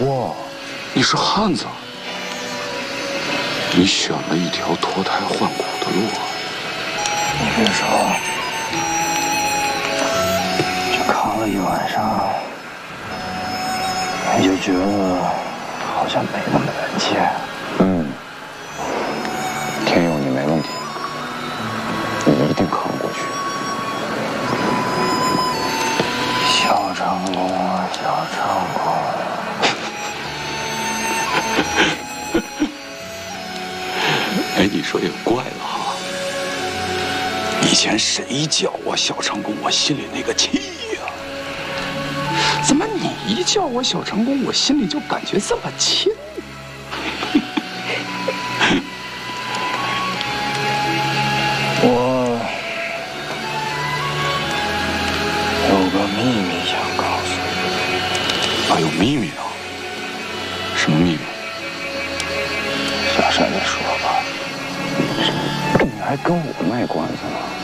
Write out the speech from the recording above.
哇，你是汉子，你选了一条脱胎换骨的路啊！ 你别说，这扛了一晚上，你就觉得好像没那么难接。 天佑，你没问题，你一定扛过去。 小成功啊，小成功！ 哎，你说也怪了哈，以前谁叫我小成功，我心里那个气呀！怎么你一叫我小成功，我心里就感觉这么亲？ 我有个秘密想告诉你。 啊，有秘密呢？什么秘密？ 小山，你说吧， 你还跟我卖关子呢？